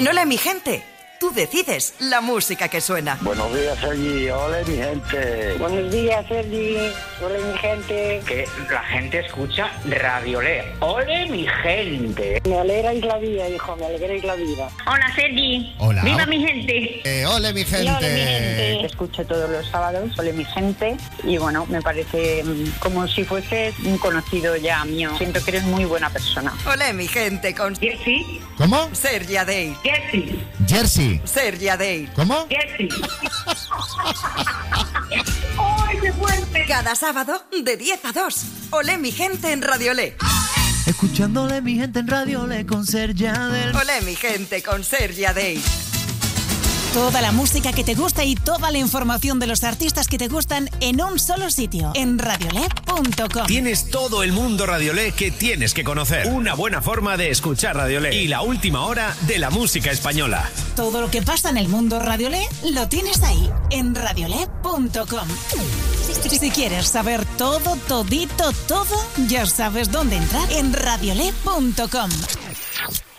En Ole mi gente, tú decides la música que suena. Buenos días, Sergi. Ole, mi gente. Buenos días, Sergi. Ole, mi gente. Que la gente escucha Radio Ole. Ole, mi gente. Me alegráis la vida, hijo, me alegráis la vida. Hola, Sergi. Hola. ¡Viva mi gente! Ole, mi gente. Ole, mi gente. Te escucho todos los sábados, Ole, mi gente. Y bueno, me parece como si fueses un conocido ya mío. Siento que eres muy buena persona. Ole mi gente con Jersey. ¿Cómo? Sergi Adey. Jersey. Jersey. Sergi Adey. ¿Cómo? Jersey. ¡Ay, qué fuerte! Cada sábado de 10 a 2. Ole mi gente en Radio Ole. Escuchándole mi gente en Radio Ole con Sergi Adey. Ole mi gente con Sergi Adey. Toda la música que te gusta y toda la información de los artistas que te gustan en un solo sitio, en radiole.com. Tienes todo el mundo Radiolé que tienes que conocer. Una buena forma de escuchar Radiolé. Y la última hora de la música española. Todo lo que pasa en el mundo Radiolé lo tienes ahí, en radiole.com. Si quieres saber todo, todito, todo, ya sabes dónde entrar, en radiole.com.